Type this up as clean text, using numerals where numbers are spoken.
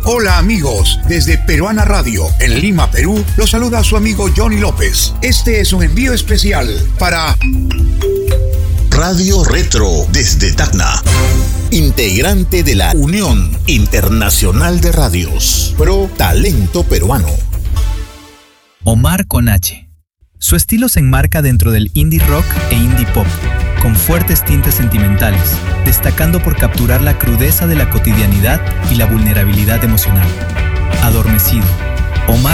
Hola amigos, desde Peruana Radio, en Lima, Perú, los saluda su amigo Johnny López. Este es un envío especial para Radio Retro desde Tacna, integrante de la Unión Internacional de Radios, Pro Talento Peruano. Omar con H. Su estilo se enmarca dentro del indie rock e indie pop, con fuertes tintes sentimentales, destacando por capturar la crudeza de la cotidianidad y la vulnerabilidad emocional. Adormecido, Omar